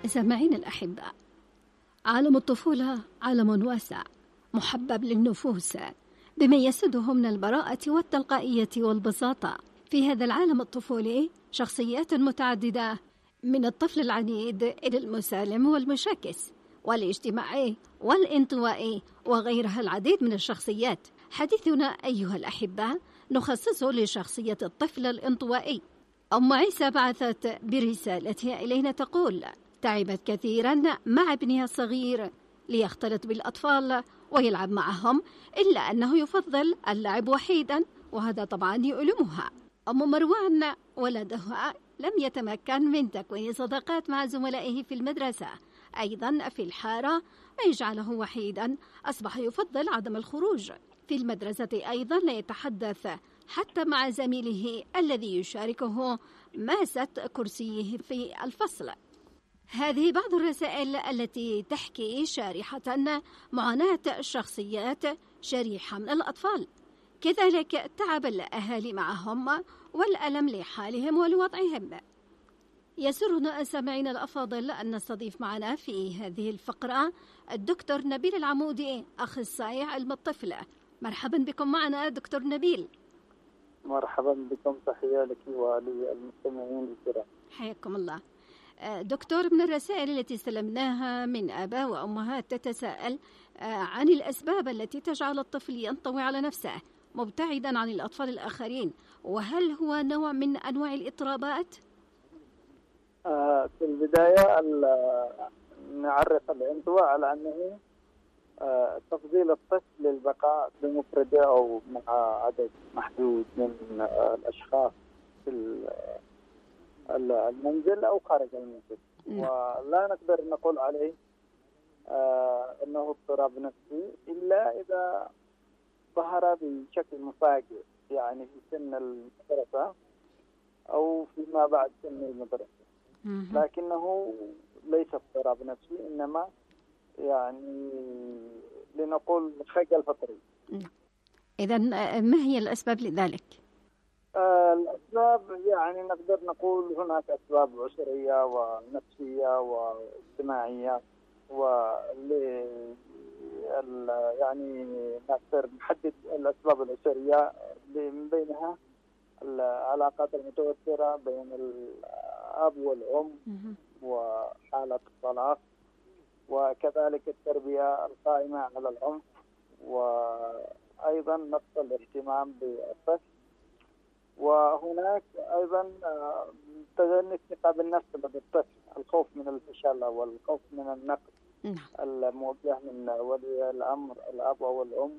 سامعين الأحباء، عالم الطفولة عالم واسع محبب للنفوس بما يسده من البراءة والتلقائية والبساطة. في هذا العالم الطفولي شخصيات متعددة، من الطفل العنيد إلى المسالم والمشاكس والاجتماعي والانطوائي وغيرها العديد من الشخصيات. حديثنا أيها الأحباء نخصصه لشخصية الطفل الانطوائي. أم عيسى بعثت برسالتها إلينا تقول: تعبت كثيرا مع ابنها الصغير ليختلط بالأطفال ويلعب معهم، إلا أنه يفضل اللعب وحيدا، وهذا طبعا يؤلمها. أم مروان ولدها لم يتمكن من تكوين صداقات مع زملائه في المدرسة، أيضا في الحارة، ويجعله وحيدا. أصبح يفضل عدم الخروج في المدرسة، أيضا لا يتحدث حتى مع زميله الذي يشاركه ماسة كرسيه في الفصل. هذه بعض الرسائل التي تحكي شارحة معاناة شخصيات شريحة من الأطفال، كذلك تعب الأهالي معهم والألم لحالهم ولوضعهم. يسرنا سامعين الأفاضل أن نستضيف معنا في هذه الفقرة الدكتور نبيل العمودي، أخصائي علم الطفل. مرحبا بكم معنا دكتور نبيل. مرحبا بكم، تحية لك وللمستمعين الكرام. حياكم الله. دكتور، من الرسائل التي استلمناها من آباء وأمهات تتساءل عن الأسباب التي تجعل الطفل ينطوي على نفسه مبتعدا عن الأطفال الآخرين، وهل هو نوع من أنواع الاضطرابات؟ في البداية نعرف الانطواء على أنه تفضيل الطفل للبقاء بمفرده أو مع عدد محدود من الأشخاص في المنزل أو خارج المنزل. ولا نقدر نقول عليه أنه اضطراب نفسي إلا إذا ظهر بشكل مفاجئ، يعني في سن المدرسة أو فيما بعد سن المدرسة، لكنه ليس اضطراب نفسي، إنما يعني لنقول خجل فطري. إذن ما هي الأسباب لذلك؟ الأسباب يعني نقدر نقول هناك أسباب أسرية ونفسية واجتماعية، يعني نقدر نحدد الأسباب الأسرية من بينها العلاقات المتوترة بين الأب والأم وحالة الطلاق، وكذلك التربية القائمة على العنف، وأيضا نقص الاهتمام بالطفل، وهناك أيضا تدني الثقة بالنفس لدى الطفل، الخوف من الفشل والخوف من النقد الموجه من ولي الأمر الأب أو الأم.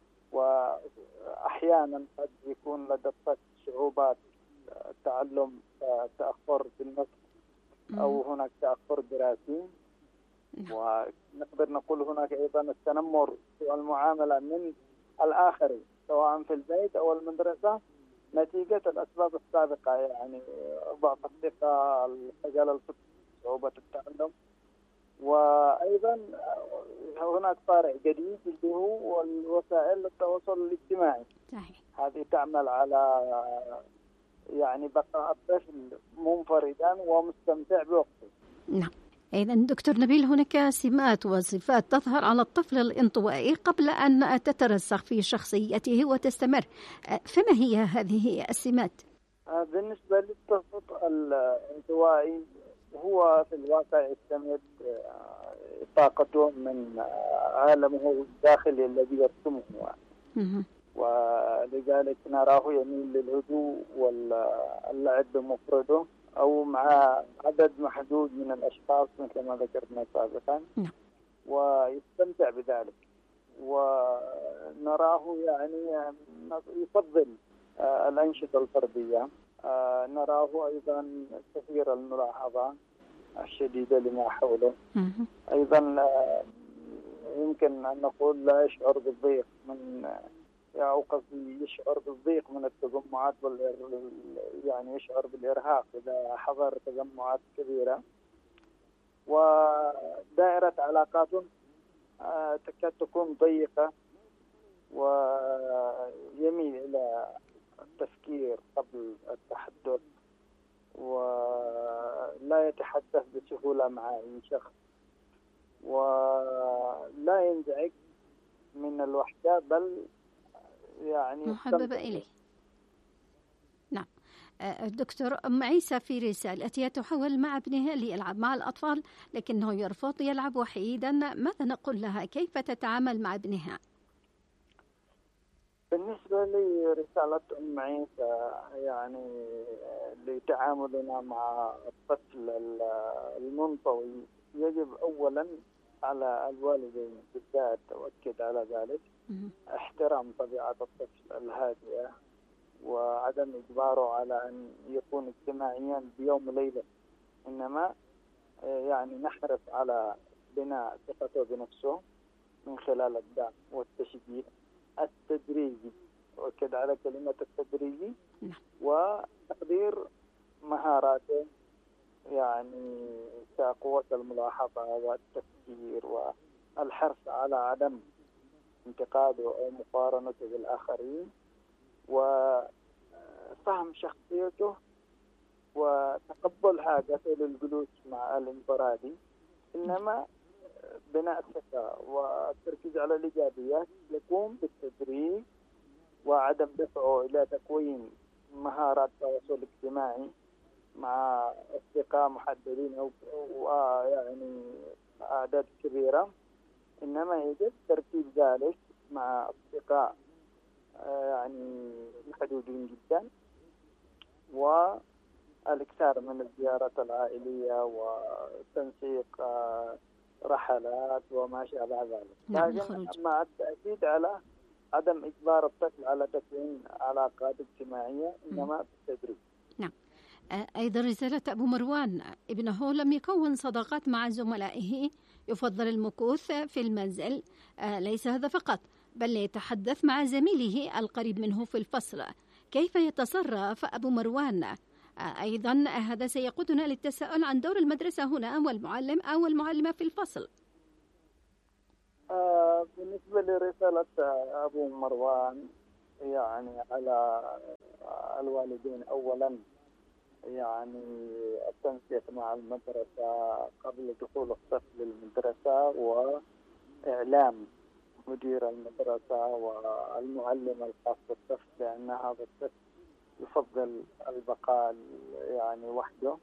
وأحيانا قد يكون لدى الطفل صعوبات تعلم، تأخر بالنطق أو هناك تأخر دراسي. ونقدر نقول هناك أيضا التنمر والمعاملة من الآخرين سواء في البيت أو المدرسة نتيجة الأسباب السابقة، يعني ضعف الثقة، الخجل الفطري، صعوبة التعلم. وأيضا هناك طارئ جديد اللي هو وسائل التواصل الاجتماعي. صحيح. هذه تعمل على يعني بقاء الطفل منفردا ومستمتع بوقته. نعم. إذا دكتور نبيل، هناك سمات وصفات تظهر على الطفل الانطوائي قبل أن تترسخ في شخصيته وتستمر، فما هي هذه السمات؟ بالنسبة للطفل الانطوائي هو في الواقع يستمد طاقته من عالمه الداخلي الذي يرسمه، ولذلك نراه يميل للهدوء واللعب بمفرده أو مع عدد محدود من الأشخاص مثل ما ذكرنا سابقا، ويستمتع بذلك. ونراه يعني يفضل الأنشطة الفردية. نراه أيضا كثير الملاحظة الشديدة لما حوله. أيضا يمكن أن نقول لا يشعر بالضيق من أو قصدي يشعر بالضيق من التجمعات، يعني يشعر بالإرهاق إذا حضر تجمعات كبيرة. ودائرة علاقاته تكاد تكون ضيقة، ويميل إلى التفكير قبل التحدث، ولا يتحدث بسهولة مع أي شخص، ولا ينزعج من الوحدة، بل يعني محببة إليه. نعم. دكتور، أم عيسى في رسالتها تحاول مع ابنها ليلعب مع الأطفال لكنه يرفض، يلعب وحيدا، ماذا نقول لها؟ كيف تتعامل مع ابنها؟ بالنسبة لي رسالة أم عيسى يعني لتعاملنا مع الطفل المنطوي، يجب أولا على الوالدين بالذات تؤكد على ذلك احترام طبيعة الطفل الهادئة، وعدم إجباره على أن يكون اجتماعيا بيوم وليلة، إنما يعني نحرص على بناء ثقته بنفسه من خلال الدعم والتشجيع التدريجي، وأكد على كلمة التدريجي، وتقدير مهاراته يعني كقوة الملاحظة والتفكير، والحرص على عدم انتقاده أو مقارنته بالآخرين، وفهم شخصيته وتقبل حاجته للجلوس مع الانفرادي، إنما بناء الثقة والتركيز على الإيجابيات يقوم بالتدريج، وعدم دفعه إلى تكوين مهارات التواصل الاجتماعي مع أصدقاء محددين أو يعني أعداد كبيرة، إنما يجب ترتيب ذلك مع أصدقاء يعني محدودين جدا، والإكثار من الزيارات العائلية وتنسيق رحلات وما شابه ذلك. لكن مع التأكيد على عدم إجبار الطفل على تكوين علاقات اجتماعية، إنما بالتدريج. نعم. أيضا رسالة أبو مروان، ابنه لم يكون صداقات مع زملائه، يفضل المكوث في المنزل، ليس هذا فقط بل يتحدث مع زميله القريب منه في الفصل، كيف يتصرف أبو مروان؟ أيضا هذا سيقودنا للتساؤل عن دور المدرسة هنا والمعلم أو المعلمة في الفصل. بالنسبة لرسالة أبو مروان، يعني على الوالدين أولا يعني التنسيق مع المدرسة قبل دخول الطفل المدرسة، وإعلام مدير المدرسة والمعلم الخاص بالطفل بأن هذا الطفل يفضل البقاء يعني وحده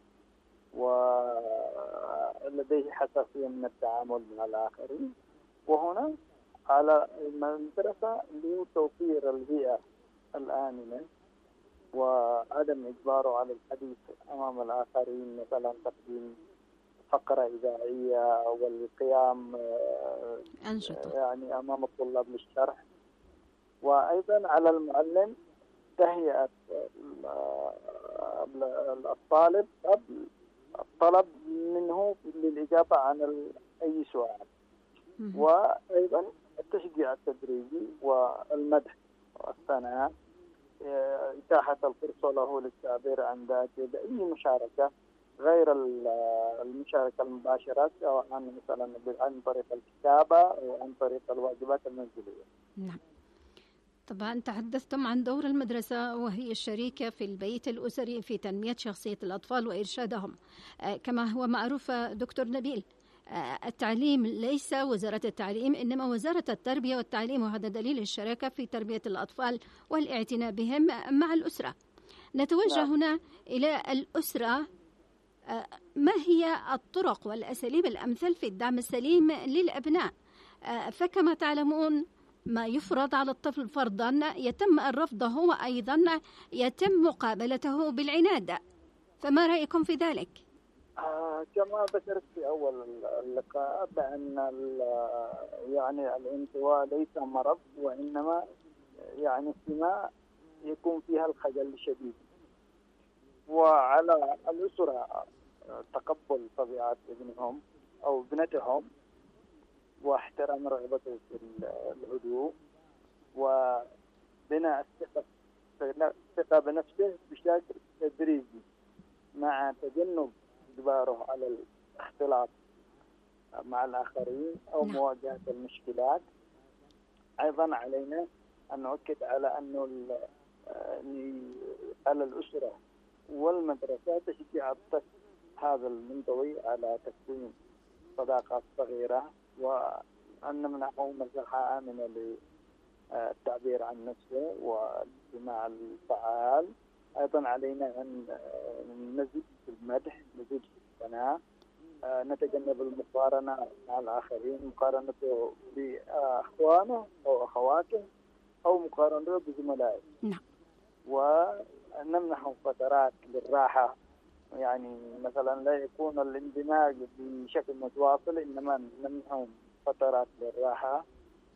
ولديه حساسية من التعامل مع الآخرين، وهنا على المدرسة لتوفير البيئة الآمنة وعدم إجباره على الحديث أمام الآخرين، مثلا تقديم فقرة إذاعية والقيام يعني أمام الطلاب للشرح. وأيضا على المعلم تهيئة الطالب قبل الطلب منه للإجابة عن أي سؤال، وأيضا التشجيع التدريجي والمدح والثناء، إتاحة الفرصة له للتعبير عن ذاته بأي مشاركة غير المشاركة المباشرة، سواء مثلا عن طريق الكتابة أو عن طريق الواجبات المنزلية. نعم. طبعا تحدثتم عن دور المدرسة وهي الشريكة في البيت الأسري في تنمية شخصية الأطفال وإرشادهم. كما هو معروف دكتور نبيل، التعليم ليس وزارة التعليم إنما وزارة التربية والتعليم، وهذا دليل الشراكة في تربية الأطفال والاعتناء بهم مع الأسرة. نتوجه هنا إلى الأسرة، ما هي الطرق والأساليب الأمثل في الدعم السليم للأبناء؟ فكما تعلمون ما يفرض على الطفل فرضا يتم رفضه وأيضا يتم مقابلته بالعناد، فما رأيكم في ذلك؟ كما ذكرت في أول اللقاء بأن يعني الانطواء ليس مرض، وإنما يعني سماء يكون فيها الخجل الشديد، وعلى الأسرة تقبل طبيعة ابنهم أو ابنتهم واحترام رغبته في الهدوء وبناء الثقة بنفسه بشكل تدريجي مع تجنب إجباره على الاختلاط مع الآخرين أو مواجهة المشكلات. أيضا علينا أن نؤكد على أنه على الأسرة والمدرسة تشجع الطفل هذا المنطوي على تكوين صداقات صغيرة، وأن نمنحه مساحة آمنة للتعبير عن نفسه والاستماع الفعال. أيضا علينا أن نزيد في المدح، نزيد في الثناء، نتجنب المقارنة مع الآخرين، مقارنته بأخوانه أو أخواته أو مقارنته بزملائه. نعم. ونمنحهم فترات للراحة، يعني مثلا لا يكون الاندماج بشكل متواصل، إنما نمنحهم فترات للراحة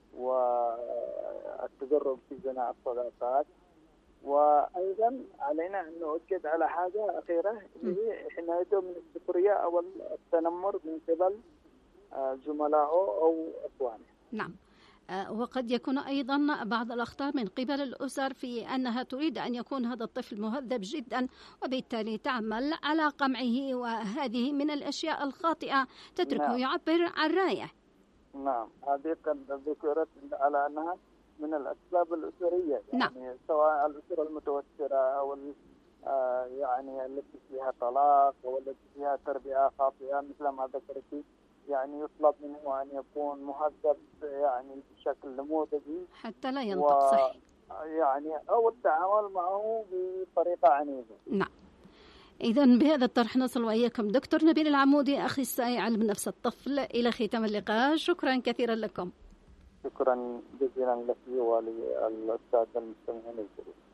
والتدرب في بناء الصداقات. وأيضا علينا أن نؤكد على حاجة أخيرة، هي حمايته من السخرية أو التنمر من قبل زملائه أو أخوانه. نعم. وقد يكون أيضا بعض الأخطاء من قبل الأسر في أنها تريد أن يكون هذا الطفل مهذب جدا، وبالتالي تعمل على قمعه، وهذه من الأشياء الخاطئة تتركه نعم. يعبر عن رأيه. نعم، هذه قد ذكرت على أنها من الأسباب الأسرية، يعني نعم. سواء الأسرة المتوترة أو يعني التي فيها طلاق أو التي فيها تربية خاطئة مثل ما ذكرت، يعني يطلب منه أن يكون مهذب يعني بشكل نموذجي حتى لا ينطق صحيح. يعني أو التعامل معه بطريقة عنيفة. نعم. إذن بهذا الطرح نصل وإياكم دكتور نبيل العمودي، أخصائي علم نفس الطفل، إلى ختام اللقاء. شكرا كثيرا لكم. شكرا جزيلا لك وللأستاذ المستمعين الكريم.